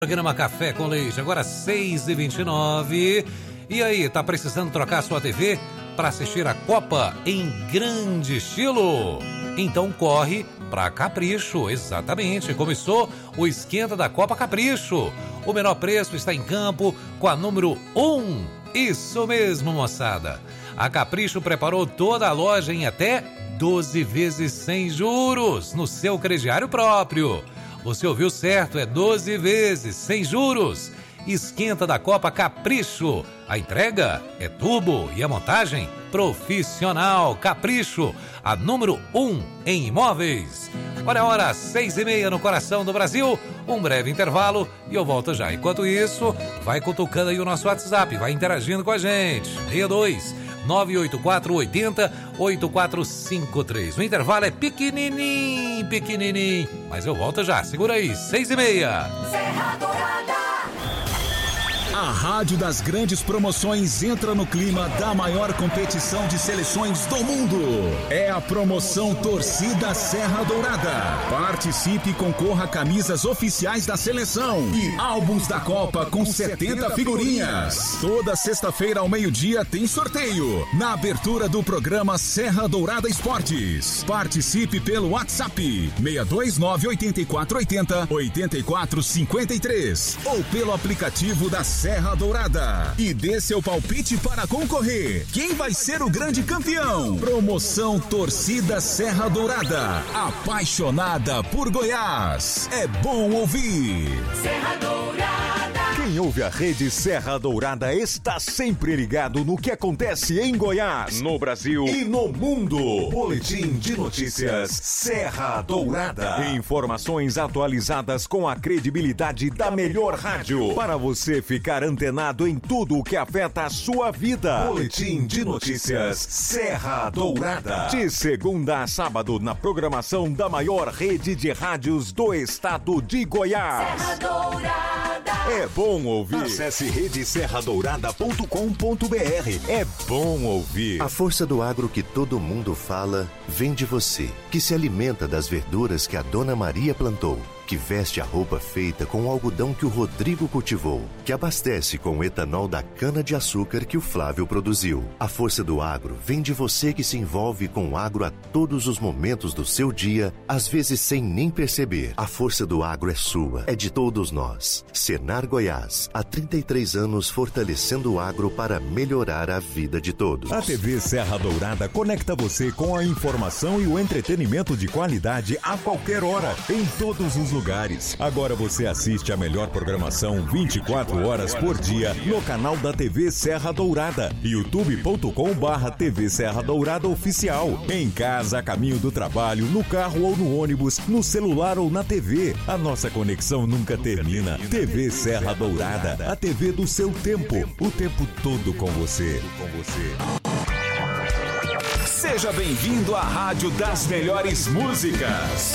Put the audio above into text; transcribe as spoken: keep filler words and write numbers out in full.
Programa Café com Leite, agora seis e vinte e nove. E aí, tá precisando trocar sua T V para assistir a Copa em grande estilo? Então corre pra Capricho, exatamente. Começou o esquenta da Copa Capricho. O menor preço está em campo com a número um. Isso mesmo, moçada. A Capricho preparou toda a loja em até doze vezes sem juros no seu crediário próprio. Você ouviu certo, é doze vezes, sem juros. Esquenta da Copa Capricho. A entrega é turbo e a montagem profissional. Capricho, a número um em imóveis. Olha a hora, seis e meia no coração do Brasil. Um breve intervalo e eu volto já. Enquanto isso, vai cutucando aí o nosso WhatsApp, vai interagindo com a gente. seis dois nove oito quatro oito zero oito quatro cinco três. O intervalo é pequenininho, pequenininho. Mas eu volto já, segura aí, seis e meia. Serra Dourada. A Rádio das Grandes Promoções entra no clima da maior competição de seleções do mundo. É a promoção Torcida Serra Dourada. Participe e concorra a camisas oficiais da seleção e álbuns da Copa com setenta figurinhas. Toda sexta-feira ao meio-dia tem sorteio na abertura do programa Serra Dourada Esportes. Participe pelo WhatsApp seis dois nove oito quatro oito zero oito quatro cinco três ou pelo aplicativo da Serra Dourada e dê seu palpite para concorrer. Quem vai ser o grande campeão? Promoção Torcida Serra Dourada, apaixonada por Goiás. É bom ouvir. Serra Dourada. Quem ouve a rede Serra Dourada está sempre ligado no que acontece em Goiás, no Brasil e no mundo. Boletim de notícias Serra Dourada. Informações atualizadas com a credibilidade da melhor rádio para você ficar antenado em tudo o que afeta a sua vida. Boletim de notícias Serra Dourada. De segunda a sábado na programação da maior rede de rádios do estado de Goiás. Serra Dourada. É bom ouvir. Acesse rede serra dourada ponto com ponto br. É bom ouvir. A força do agro que todo mundo fala vem de você, que se alimenta das verduras que a Dona Maria plantou, que veste a roupa feita com o algodão que o Rodrigo cultivou, que abastece com o etanol da cana-de-açúcar que o Flávio produziu. A força do agro vem de você que se envolve com o agro a todos os momentos do seu dia, às vezes sem nem perceber. A força do agro é sua, é de todos nós. Senar Goiás, há trinta e três anos fortalecendo o agro para melhorar a vida de todos. A T V Serra Dourada conecta você com a informação e o entretenimento de qualidade a qualquer hora, em todos os lugares. Lugares. Agora você assiste a melhor programação vinte e quatro horas por dia no canal da T V Serra Dourada, youtube ponto com barra T V Serra Dourada Oficial. Em casa, a caminho do trabalho, no carro ou no ônibus, no celular ou na T V. A nossa conexão nunca termina. T V Serra Dourada, a T V do seu tempo, o tempo todo com você. Com você. Seja bem-vindo à Rádio das Melhores Músicas.